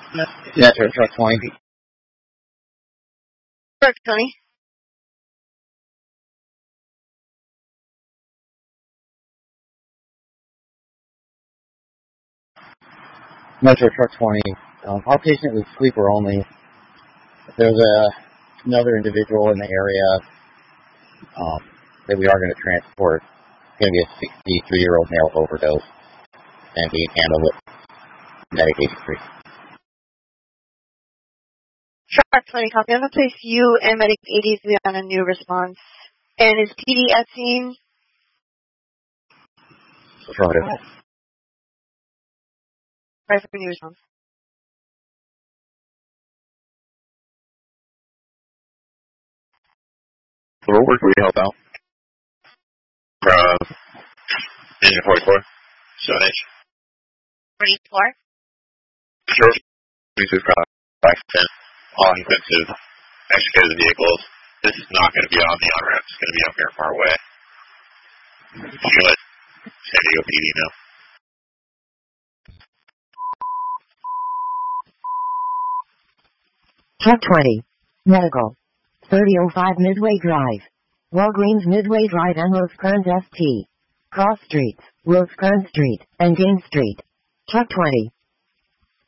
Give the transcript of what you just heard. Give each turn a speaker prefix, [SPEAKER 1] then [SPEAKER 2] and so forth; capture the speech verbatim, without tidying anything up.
[SPEAKER 1] That's her truck twenty.
[SPEAKER 2] Truck twenty.
[SPEAKER 1] Metro Truck twenty. Um, our patient was sleeper only. There's a, another individual in the area um, that we are going to transport. It's going to be a sixty-three-year-old male overdose and being handled with medication-free.
[SPEAKER 2] Truck twenty, copy. I'm going to place you and Medic eighty to be on a new response. And is P D at scene?
[SPEAKER 1] Affirmative.
[SPEAKER 2] Right for new response.
[SPEAKER 3] So where can we help out? Uh, engine forty-four, seven H.
[SPEAKER 2] forty-four?
[SPEAKER 3] Sure. We've got accident, all offensive, extricated vehicles. This is not going to be on the on-ramp. It's going to be up here far away. You let San Diego P D know.
[SPEAKER 4] Truck twenty. Medical. thirty oh five Midway Drive. Walgreens Midway Drive and Rosecrans S T. Cross Streets, Rosecrans Street, and Gaines Street. Truck twenty.